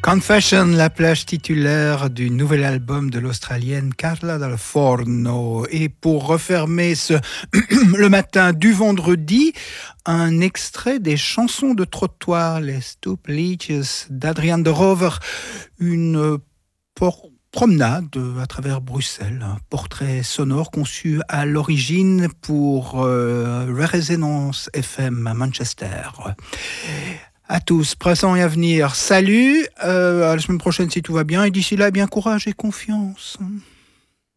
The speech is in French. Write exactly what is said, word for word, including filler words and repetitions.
Confession, la plage titulaire du nouvel album de l'Australienne Carla Dal Forno. Et pour refermer ce le matin du vendredi, un extrait des chansons de trottoir, les Stoop Leeches d'Adrian de Rover, une por- promenade à travers Bruxelles, un portrait sonore conçu à l'origine pour euh, Resonance F M à Manchester. À tous, présent et à venir, salut, euh, à la semaine prochaine si tout va bien, et d'ici là, bien courage et confiance.